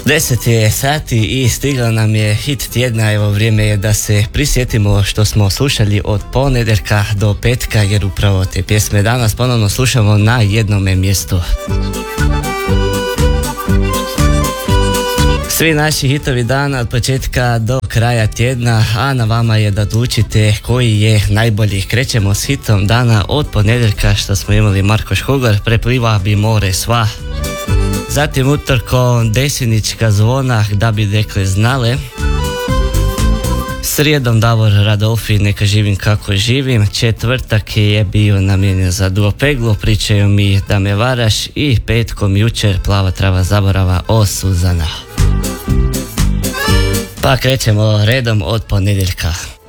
10 je sati i stigla nam je hit tjedna. Evo, vrijeme je da se prisjetimo što smo slušali od ponedjeljka do petka, jer upravo te pjesme danas ponovno slušamo na jednome mjestu. Svi naši hitovi dana od početka do kraja tjedna, a na vama je da odlučite koji je najbolji. Krećemo s hitom dana od ponedjeljka što smo imali Marko Škogar, Prepliva bi more sva. Zatim utorkom Desinička zvona, da bi dekle znale. Srijedom Davor Radolfi, Neka živim kako živim. Četvrtak je bio namijenjen za duo Peglu, Pričaju mi da me varaš. I petkom jučer Plava trava zaborava o Suzana. Pa krećemo redom od ponedjeljka.